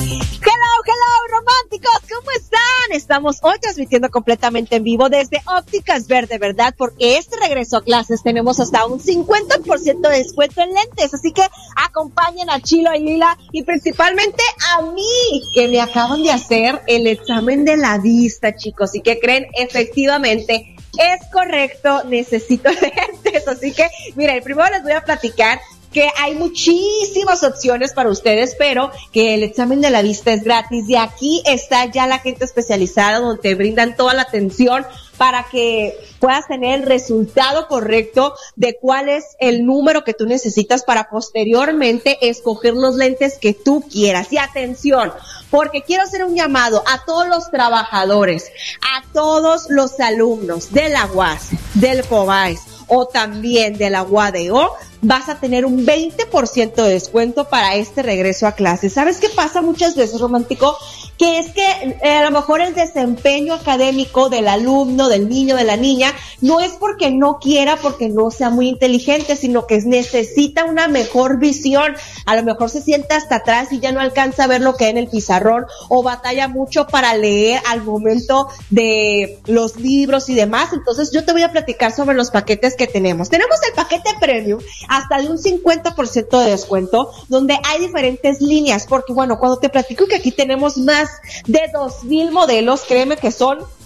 Hello, románticos, ¿cómo están? Estamos hoy transmitiendo completamente en vivo desde Ópticas Verde, ¿verdad? Porque este regreso a clases tenemos hasta un 50% de descuento en lentes, así que acompañen a Chilo y Lila y principalmente a mí, que me acaban de hacer el examen de la vista, chicos, y que creen, efectivamente, es correcto, necesito lentes, así que, miren, primero les voy a platicar que hay muchísimas opciones para ustedes, pero que el examen de la vista es gratis. Y aquí está ya la gente especializada donde te brindan toda la atención para que puedas tener el resultado correcto de cuál es el número que tú necesitas para posteriormente escoger los lentes que tú quieras. Y atención, porque quiero hacer un llamado a todos los trabajadores, a todos los alumnos de la UAS, del FOBAES o también de la UADO, vas a tener un 20% de descuento para este regreso a clases. ¿Sabes qué pasa muchas veces, romántico? Que es que a lo mejor el desempeño académico del alumno, del niño, de la niña, no es porque no quiera, porque no sea muy inteligente, sino que necesita una mejor visión. A lo mejor se sienta hasta atrás y ya no alcanza a ver lo que hay en el pizarrón, o batalla mucho para leer al momento de los libros y demás. Entonces yo te voy a platicar sobre los paquetes que tenemos. Tenemos el paquete premium hasta de un 50% de descuento, donde hay diferentes líneas, porque bueno, cuando te platico que aquí tenemos más de 2,000 modelos, créeme que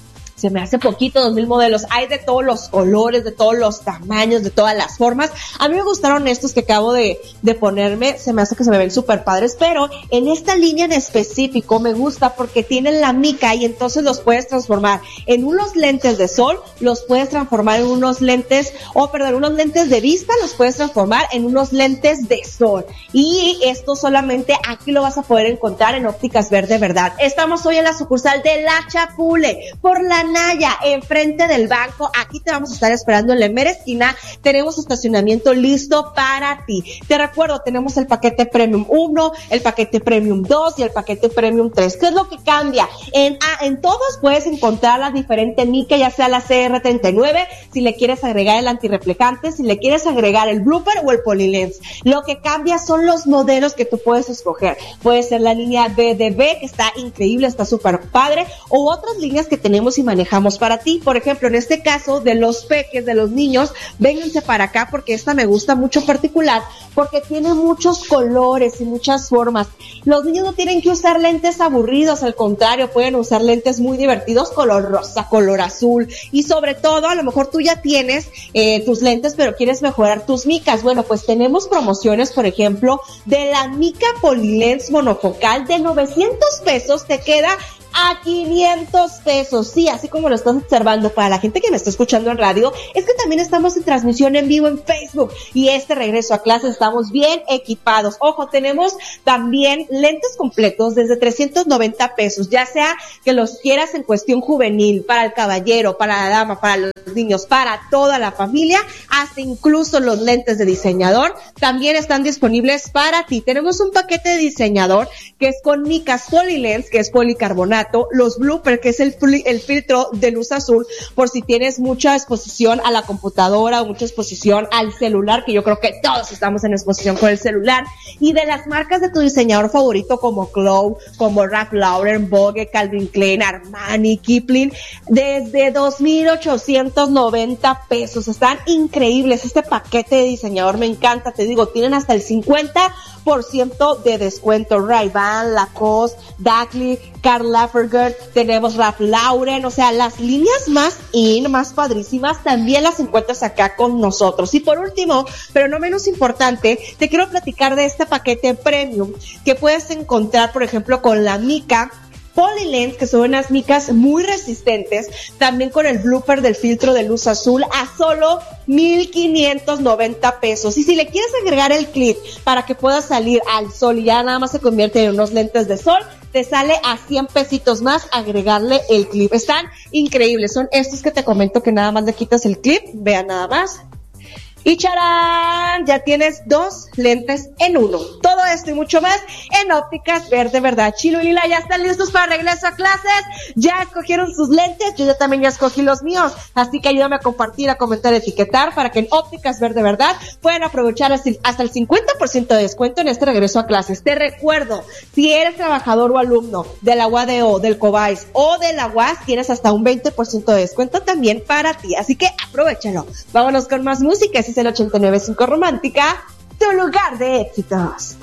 se me hace poquito, 2,000 modelos. Hay de todos los colores, de todos los tamaños, de todas las formas. A mí me gustaron estos que acabo de ponerme. Se me hace que se me ven súper padres, pero en esta línea en específico me gusta porque tienen la mica y entonces los puedes transformar en unos lentes de sol, los puedes transformar en unos lentes, unos lentes de vista, los puedes transformar en unos lentes de sol. Y esto solamente aquí lo vas a poder encontrar en Ópticas Verde, ¿verdad? Estamos hoy en la sucursal de La Chapule, por la Naya, enfrente del banco. Aquí te vamos a estar esperando en la mera esquina. Tenemos estacionamiento listo para ti. Te recuerdo, tenemos el paquete Premium 1, el paquete Premium 2 y el paquete Premium 3. ¿Qué es lo que cambia? En todos puedes encontrar la diferente mica, ya sea la CR39, si le quieres agregar el antirreflejante, si le quieres agregar el blooper o el polylens. Lo que cambia son los modelos que tú puedes escoger. Puede ser la línea BDB, que está increíble, está súper padre, o otras líneas que tenemos y manejamos para ti. Por ejemplo, en este caso de los peques, de los niños, vénganse para acá porque esta me gusta mucho en particular porque tiene muchos colores y muchas formas. Los niños no tienen que usar lentes aburridos, al contrario, pueden usar lentes muy divertidos, color rosa, color azul, y sobre todo, a lo mejor tú ya tienes tus lentes, pero quieres mejorar tus micas. Bueno, pues tenemos promociones, por ejemplo, de la mica Polylens monofocal de 900 pesos, te queda a 500 pesos, sí, así como lo estás observando. Para la gente que me está escuchando en radio, es que también estamos en transmisión en vivo en Facebook, y este regreso a clases estamos bien equipados. Ojo, tenemos también lentes completos desde 390 pesos, ya sea que los quieras en cuestión juvenil, para el caballero, para la dama, para los niños, para toda la familia, hasta incluso los lentes de diseñador también están disponibles para ti. Tenemos un paquete de diseñador que es con micas Polylens, que es policarbonato, los blooper, que es el filtro de luz azul, por si tienes mucha exposición a la computadora o mucha exposición al celular, que yo creo que todos estamos en exposición con el celular, y de las marcas de tu diseñador favorito como Chloe, como Ralph Lauren, Vogue, Calvin Klein, Armani, Kipling, desde 2,890 pesos. Están increíbles. Este paquete de diseñador me encanta, te digo, tienen hasta el 50% de descuento. Ray-Ban, Lacoste, Dacly, Karl Lagerfeld, tenemos Ralph Lauren, o sea, las líneas más padrísimas también las encuentras acá con nosotros. Y por último, pero no menos importante, te quiero platicar de este paquete premium que puedes encontrar, por ejemplo, con la mica Polylens, que son unas micas muy resistentes, también con el blooper del filtro de luz azul, a solo 1,590 pesos. Y si le quieres agregar el clip para que puedas salir al sol y ya nada más se convierte en unos lentes de sol, te sale a 100 pesitos más agregarle el clip. Están increíbles, son estos que te comento que nada más le quitas el clip, vean nada más. Y charán, ya tienes 2 lentes en uno. Todo esto y mucho más en Ópticas Verde Verdad. Chilo y Lila ya están listos para regreso a clases. Ya escogieron sus lentes, yo también ya escogí los míos. Así que ayúdame a compartir, a comentar, a etiquetar para que en Ópticas Verde Verdad puedan aprovechar hasta el 50% de descuento en este regreso a clases. Te recuerdo, si eres trabajador o alumno de la UADO, del COBAIS o de la UAS, tienes hasta un 20% de descuento también para ti. Así que aprovechalo. Vámonos con más música. Ese es el 89.5 Romántica, tu lugar de éxitos.